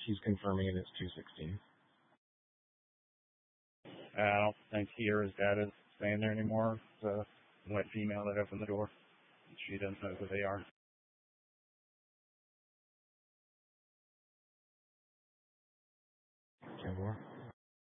She's confirming it is 216. I don't think he or his dad is staying there anymore. It's a white female that opened the door. She doesn't know who they are. 10-4.